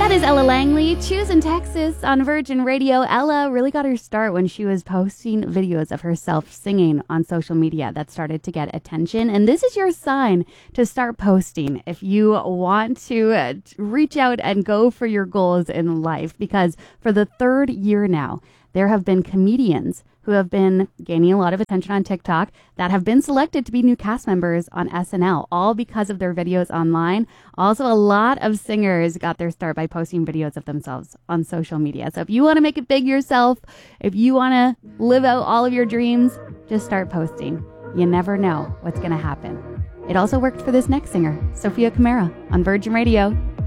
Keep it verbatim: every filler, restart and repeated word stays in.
That is Ella Langley, Choose in Texas on Virgin Radio. Ella really got her start when she was posting videos of herself singing on social media that started to get attention. And this is your sign to start posting if you want to uh, reach out and go for your goals in life. Because for the third year now, there have been comedians who have been gaining a lot of attention on TikTok that have been selected to be new cast members on S N L, all because of their videos online. Also, a lot of singers got their start by posting videos of themselves on social media. So if you want to make it big yourself, if you want to live out all of your dreams, just start posting. You never know what's going to happen. It also worked for this next singer, Sophia Kamara, on Virgin Radio.